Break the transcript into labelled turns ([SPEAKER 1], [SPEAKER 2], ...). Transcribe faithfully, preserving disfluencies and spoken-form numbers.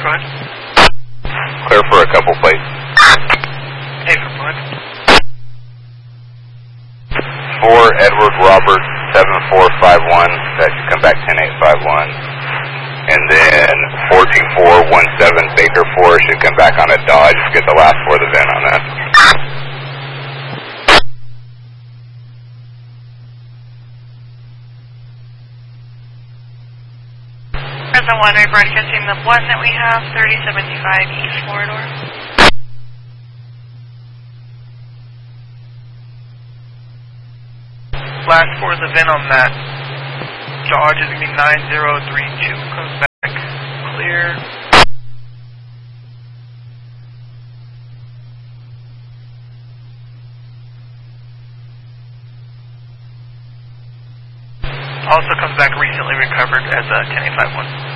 [SPEAKER 1] front.
[SPEAKER 2] Clear for a couple plates.
[SPEAKER 1] A for front.
[SPEAKER 2] four Edward Robert seven four five one, that should come back ten eight five one. And then four two four one seven Baker four should come back on a Dodge, get the last four of the V I N on that.
[SPEAKER 3] Present one, we're broadcasting the one that we have, thirty seventy-five East Corridor.
[SPEAKER 1] Last four of the V I N on that Dodge is going to be nine zero three two. Comes back clear. Also comes back recently recovered as a ten eight five one.